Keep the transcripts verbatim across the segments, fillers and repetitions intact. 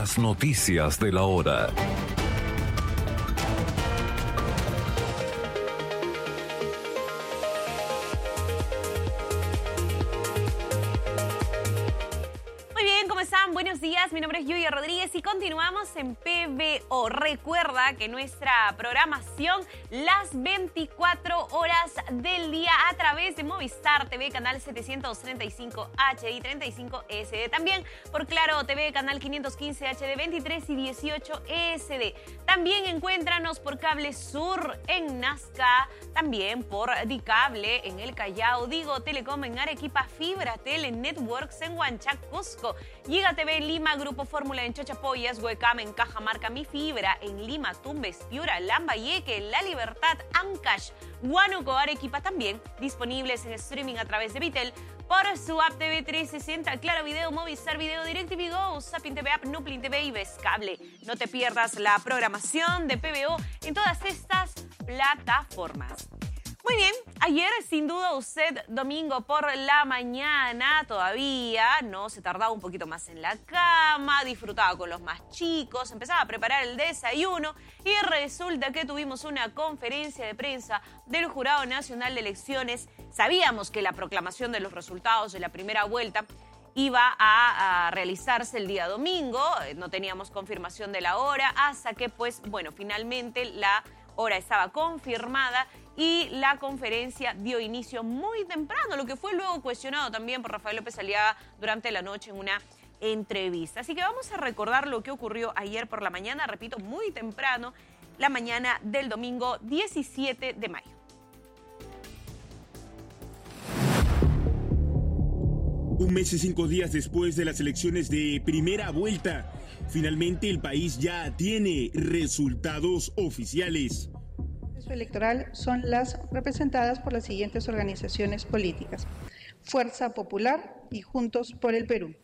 Las noticias de la hora. Buenos días, mi nombre es Yuya Rodríguez y continuamos en P B O. Recuerda que nuestra programación las veinticuatro horas del día a través de Movistar T V, canal setecientos treinta y cinco H D y treinta y cinco S D. También por Claro T V, canal quinientos quince H D, veintitrés y dieciocho S D. También encuéntranos por Cable Sur en Nazca, también por Dicable en El Callao, Digo Telecom en Arequipa, Fibra Tele Networks en Huanchac, Cusco, Giga T V en Lima, Grupo Fórmula en Chochapoyas, Huecam en Cajamarca, Mi Fibra en Lima, Tumbes, Piura, Lambayeque, La Libertad, Ancash, Huánuco, Arequipa, también disponibles en streaming a través de Vitel por su app T V trescientos sesenta, Claro Video, Movistar Video, DirecTV Go, Sapin T V App, Nuplin T V y Vescable. No te pierdas la programación de P B O en todas estas plataformas. Muy bien, ayer sin duda usted domingo por la mañana todavía no se tardaba un poquito más en la cama, disfrutaba con los más chicos, empezaba a preparar el desayuno y resulta que tuvimos una conferencia de prensa del Jurado Nacional de Elecciones. Sabíamos que la proclamación de los resultados de la primera vuelta iba a, a realizarse el día domingo, no teníamos confirmación de la hora hasta que pues bueno, finalmente la hora estaba confirmada y la conferencia dio inicio muy temprano, lo que fue luego cuestionado también por Rafael López Aliaga durante la noche en una entrevista. Así que vamos a recordar lo que ocurrió ayer por la mañana, repito, muy temprano, la mañana del domingo diecisiete de mayo. Un mes y cinco días después de las elecciones de primera vuelta, finalmente el país ya tiene resultados oficiales. El proceso electoral son las representadas por las siguientes organizaciones políticas: Fuerza Popular y Juntos por el Perú.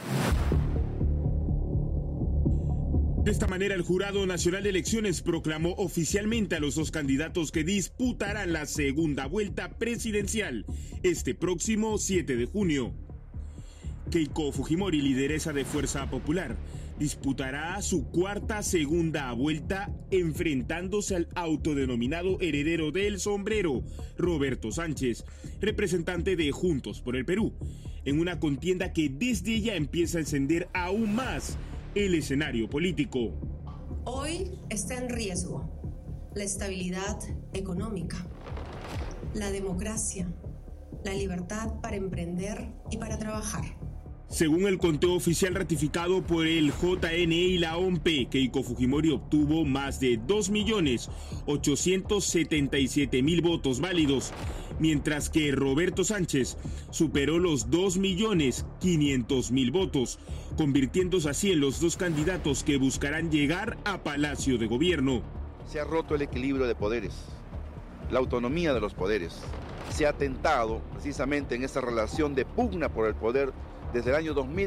De esta manera, el Jurado Nacional de Elecciones proclamó oficialmente a los dos candidatos que disputarán la segunda vuelta presidencial este próximo siete de junio. Keiko Fujimori, lideresa de Fuerza Popular, disputará su cuarta segunda vuelta enfrentándose al autodenominado heredero del sombrero, Roberto Sánchez, representante de Juntos por el Perú, en una contienda que desde ya empieza a encender aún más el escenario político. Hoy está en riesgo la estabilidad económica, la democracia, la libertad para emprender y para trabajar. Según el conteo oficial ratificado por el J N E y la O M P, Keiko Fujimori obtuvo más de dos millones ochocientos setenta y siete mil votos válidos, mientras que Roberto Sánchez superó los dos millones quinientos mil votos, convirtiéndose así en los dos candidatos que buscarán llegar a Palacio de Gobierno. Se ha roto el equilibrio de poderes, la autonomía de los poderes. Se ha atentado precisamente en esa relación de pugna por el poder desde el año dos mil.